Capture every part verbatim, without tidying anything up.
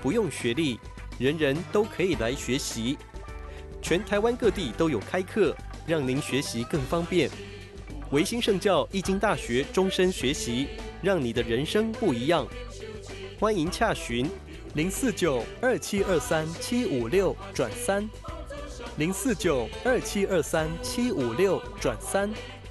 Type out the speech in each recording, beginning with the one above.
不用学历，人人都可以来学习。全台湾各地都有开课，让您学习更方便。维新圣教易经大学终身学习，让你的人生不一样。欢迎洽询零四九二七二三七五六转三，零四九二七二三七五六转三。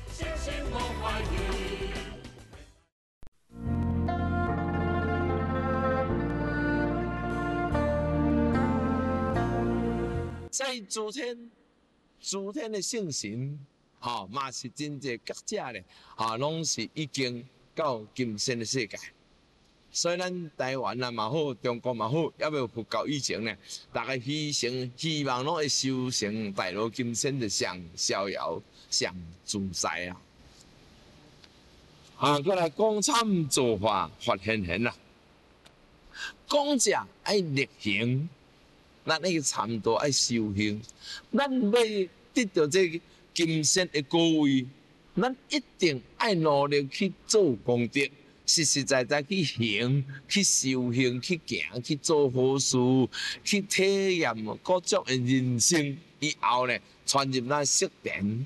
在诸天，诸天的圣神，哈、哦，嘛是真侪各家咧，哈、哦，拢是已经到今生的世界。所以咱台湾啊嘛好，中国嘛好，要要佛教以前呢，大家希成希望拢会修成大罗今生的上逍遥、上自在啊。啊，过来讲参做法发现现啦，讲者爱力行。咱那个参多爱修行，咱要得到这个今生的高位，咱一定爱努力去做功德，实实在在去行、去修行、去行、去做好事，去体验各种的人生。以后呢，传入咱识点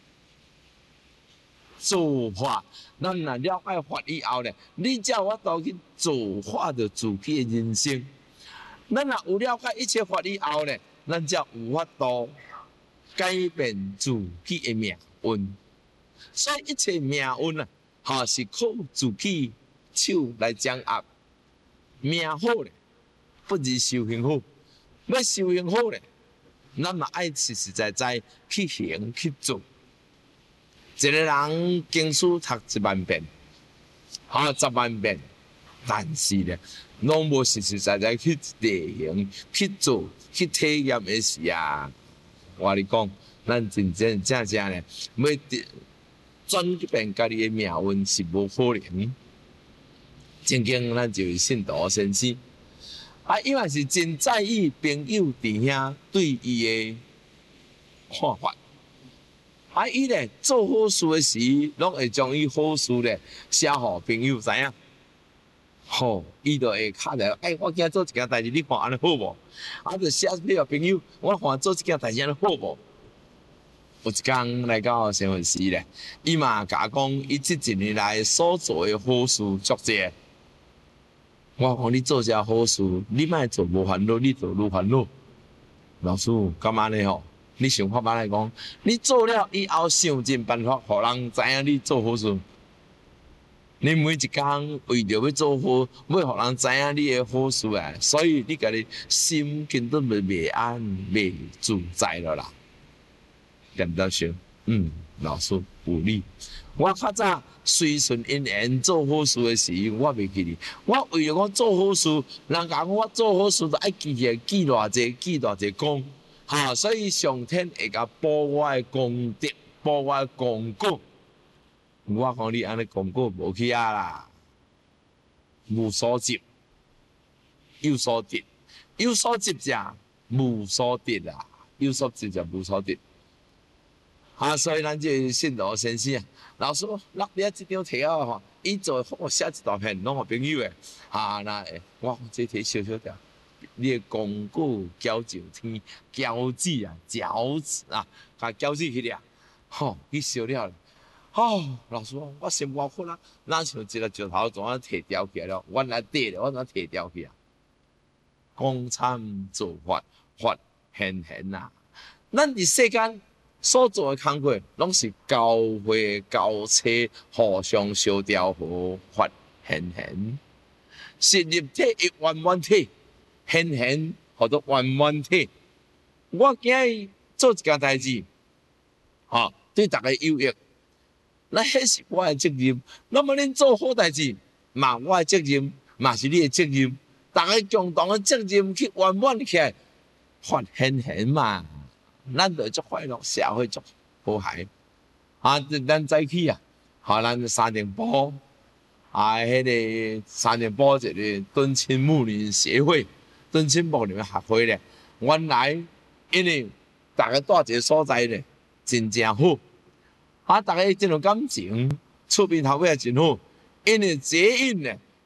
做法，咱若了解法以后呢，你才有法度去做法着自己的人生。咱若有了解一切法以后呢，咱才有法度改变自己的命运。所以一切命运啊，哈是靠自己手来掌握。命好咧，不如修行好。要修行好咧，咱嘛爱实实在在去行去做。一个人经书读一万遍，哈十万遍，但是咧。拢无实实在在去实行、去做、去体验的时啊！我你讲，咱真真正正咧，要转变家己的命运是无可能。曾经咱就是信徒先生，啊，因为是真在意朋友弟兄对伊的看法，啊，伊咧做好事的时，拢会将伊好事咧写互朋友知影。吼，伊就会敲来，哎，我今做一件代志，你看安尼好无？啊，就写俾个朋友，我看做一件代志安尼好无？有一天来到新闻时咧，伊嘛甲我讲，伊这一年来所做的好事足济。我讲你做这好事，你莫做无烦恼，你做愈烦恼。老师，干嘛呢？吼，你想法歹来讲，你做了以后，想尽办法，互人知影你做好事。你每一天为着要做好，要互人知影你的好事啊，所以你家己心根本就袂安、袂自在了啦。感到想，嗯，老师有理。我较早随顺因缘做好事的时候，我袂记哩。我为着我做好事，人讲我做好事就爱记起来，记偌济，记偌济功，哈、啊，所以上天会甲补我的功德，补我的功果。我讲你安尼功果无去啊啦，无所执，有所得，有所执者无所得啦，有所执者无所得。啊，所以咱这信徒先生啊，老师落你这张题啊吼，伊做我写一大片，拢互朋友诶，啊那我这题小小条，你的功果交上天，交子啊，交子啊，甲交子去了，吼，伊烧了。哦，老师，我心外困啊，哪像一个石头怎啊摕掉起来了？原来对咧，我怎摕掉去啊？讲参做法，法现现啊！咱伫世间所做的工作，拢是交会交车，互相相调和，法现现。是入体亦圆满体，现现或者圆满体。我今日做一件代志，吼、哦，对大家有益。那迄是我的责任。那么恁做好代志，嘛我的责任，嘛是你的责任。大家共同的责任去圆满起来，发现现嘛，咱就足快乐，社会足和谐。啊，咱早起啊，啊，咱三点半，啊，迄、那个三点半一个敦亲睦邻协会，敦亲睦邻协会咧，原来因为大家住一个所在咧，真正好。啊！大家这种感情，厝边头尾也真好，因为捷运呢，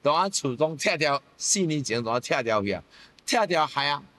就啊厝拢拆掉，四年前就啊拆掉去啊，拆掉害啊，